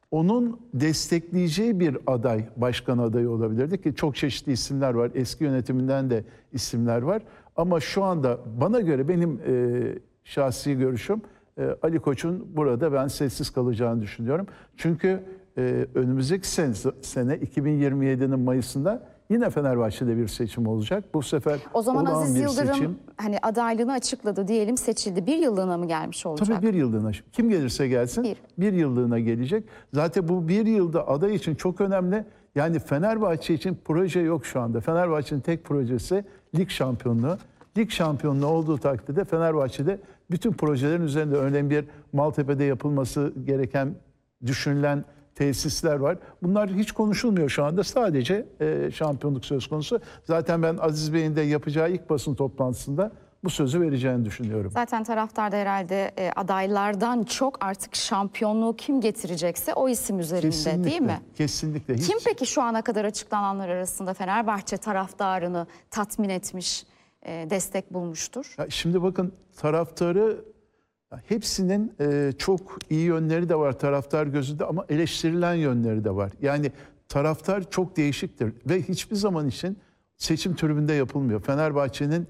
onun destekleyeceği bir aday, başkan adayı olabilirdi ki çok çeşitli isimler var. Eski yönetiminden de isimler var. Ama şu anda bana göre benim şahsi görüşüm Ali Koç'un burada ben sessiz kalacağını düşünüyorum. Çünkü önümüzdeki sene 2027'nin Mayıs'ında yine Fenerbahçe'de bir seçim olacak. Bu sefer o zaman Aziz Yıldırım seçim. Hani adaylığını açıkladı diyelim, seçildi. Bir yıllığına mı gelmiş olacak? Tabii bir yıllığına. Kim gelirse gelsin bir yıllığına gelecek. Zaten bu bir yılda aday için çok önemli. Yani Fenerbahçe için proje yok şu anda. Fenerbahçe'nin tek projesi lig şampiyonluğu. Lig şampiyonluğu olduğu takdirde Fenerbahçe'de bütün projelerin üzerinde örneğin bir Maltepe'de yapılması gereken düşünülen tesisler var. Bunlar hiç konuşulmuyor şu anda. Sadece şampiyonluk söz konusu. Zaten ben Aziz Bey'in de yapacağı ilk basın toplantısında bu sözü vereceğini düşünüyorum. Zaten taraftar da herhalde adaylardan çok artık şampiyonluğu kim getirecekse o isim üzerinde, Kesinlikle, değil mi? Kesinlikle. Kim peki şu ana kadar açıklananlar arasında Fenerbahçe taraftarını tatmin etmiş, destek bulmuştur? Ya şimdi bakın taraftarı hepsinin çok iyi yönleri de var taraftar gözünde ama eleştirilen yönleri de var. Yani taraftar çok değişiktir ve hiçbir zaman için seçim tribünde yapılmıyor. Fenerbahçe'nin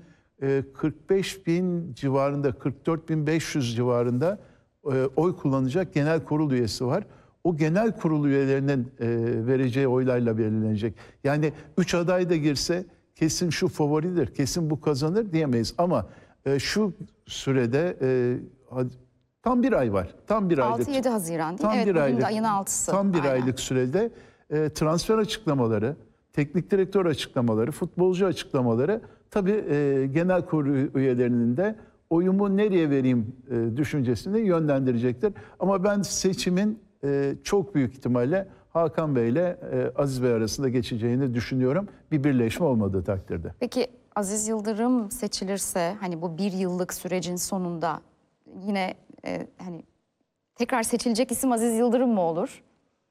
45 bin civarında, 44.500 civarında oy kullanacak genel kurul üyesi var. O genel kurul üyelerinin vereceği oylarla belirlenecek. Yani 3 aday da girse kesin şu favoridir, kesin bu kazanır diyemeyiz. Ama şu sürede tam bir ay var. Tam bir aylık. 6-7 Haziran değil mi? Tam Evet, bir bugün aylık, de ayın 6'sı. Tam bir Aynen. aylık sürede transfer açıklamaları, teknik direktör açıklamaları, futbolcu açıklamaları tabii genel kurul üyelerinin de oyumu nereye vereyim düşüncesini yönlendirecektir. Ama ben seçimin çok büyük ihtimalle Hakan Bey ile Aziz Bey arasında geçeceğini düşünüyorum. Bir birleşme olmadığı takdirde. Peki Aziz Yıldırım seçilirse hani bu bir yıllık sürecin sonunda yine hani tekrar seçilecek isim Aziz Yıldırım mı olur?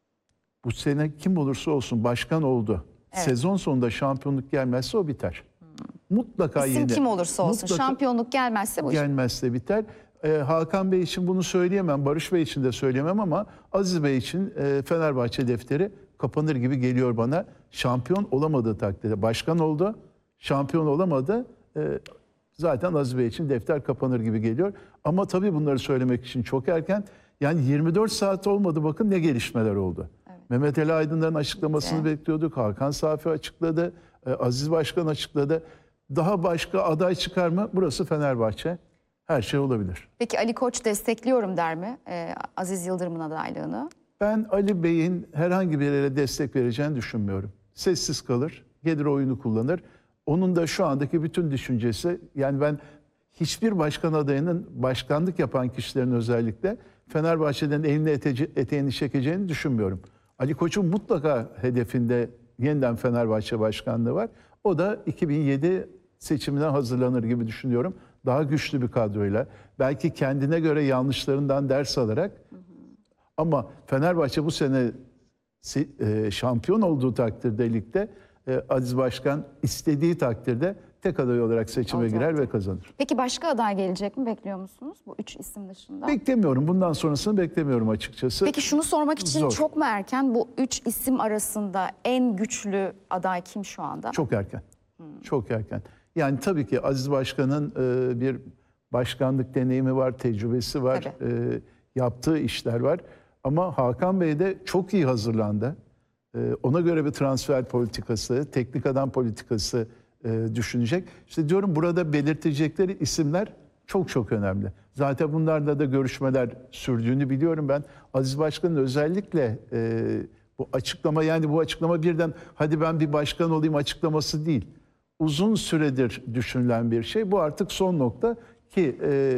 Bu sene kim olursa olsun başkan oldu. Evet. Sezon sonunda şampiyonluk gelmezse o biter. Mutlaka İsim yeni. kim olursa olsun şampiyonluk gelmezse bu gelmezse biter. Hakan Bey için bunu söyleyemem, Barış Bey için de söyleyemem ama Aziz Bey için Fenerbahçe defteri kapanır gibi geliyor bana. Şampiyon olamadığı takdirde başkan oldu, şampiyon olamadı. Zaten Aziz Bey için defter kapanır gibi geliyor. Ama tabii bunları söylemek için çok erken. Yani 24 saat olmadı, bakın ne gelişmeler oldu. Evet. Mehmet Ali Aydın'dan açıklamasını bekliyorduk. Hakan Safi açıkladı. Aziz Başkan açıkladı. Daha başka aday çıkar mı? Burası Fenerbahçe. Her şey olabilir. Peki Ali Koç destekliyorum der mi Aziz Yıldırım'ın adaylığını? Ben Ali Bey'in herhangi bir yere destek vereceğini düşünmüyorum. Sessiz kalır, gelir oyunu kullanır. Onun da şu andaki bütün düşüncesi, yani ben hiçbir başkan adayının başkanlık yapan kişilerin özellikle Fenerbahçe'den elini eteğini çekeceğini düşünmüyorum. Ali Koç'un mutlaka hedefinde yeniden Fenerbahçe başkanlığı var. O da 2007 seçimine hazırlanır gibi düşünüyorum. Daha güçlü bir kadroyla, belki kendine göre yanlışlarından ders alarak. Ama Fenerbahçe bu sene şampiyon olduğu takdirde ligde Aziz Başkan istediği takdirde tek aday olarak seçime girer ve kazanır. Peki başka aday gelecek mi? Bekliyor musunuz bu 3 isim dışında? Beklemiyorum. Bundan sonrasını beklemiyorum açıkçası. Peki şunu sormak için Zor. çok mu erken? Bu 3 isim arasında en güçlü aday kim şu anda? Çok erken. Çok erken. Yani tabii ki Aziz Başkan'ın bir başkanlık deneyimi var, tecrübesi var, yaptığı işler var. Ama Hakan Bey de çok iyi hazırlandı. Ona göre bir transfer politikası, teknik adam politikası düşünecek. İşte diyorum, burada belirtecekleri isimler çok çok önemli. Zaten bunlarla da görüşmeler sürdüğünü biliyorum ben. Aziz Başkan'ın özellikle bu açıklama, yani bu açıklama birden hadi ben bir başkan olayım açıklaması değil. Uzun süredir düşünülen bir şey. Bu artık son nokta ki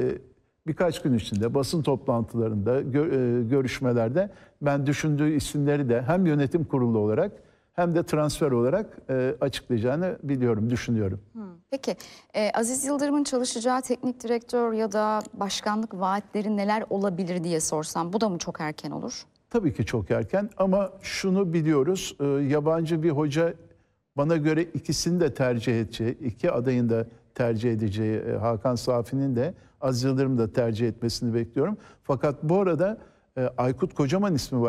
birkaç gün içinde basın toplantılarında, görüşmelerde ben düşündüğü isimleri de hem yönetim kurulu olarak hem de transfer olarak açıklayacağını biliyorum, düşünüyorum. Peki Aziz Yıldırım'ın çalışacağı teknik direktör ya da başkanlık vaatleri neler olabilir diye sorsam, bu da mı çok erken olur? Tabii ki çok erken ama şunu biliyoruz, yabancı bir hoca bana göre ikisini de tercih edeceği, iki adayın da tercih edeceği, Hakan Safi'nin de Aziz Yıldırım'ı da tercih etmesini bekliyorum. Fakat bu arada Aykut Kocaman ismi var.